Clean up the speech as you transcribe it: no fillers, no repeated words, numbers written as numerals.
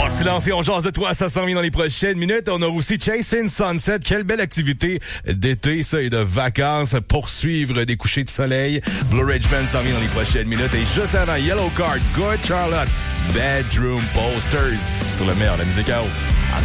Oh, silence et on jase de toi, ça s'en vient dans les prochaines minutes. On a aussi Chasing Sunset. Quelle belle activité d'été, ça, et de vacances. Poursuivre des couchers de soleil. Blue Ridge Band s'en vient dans les prochaines minutes. Et juste avant, Yellow Card, Good Charlotte, Bedroom Posters. Sur le meilleur de la musique à eau.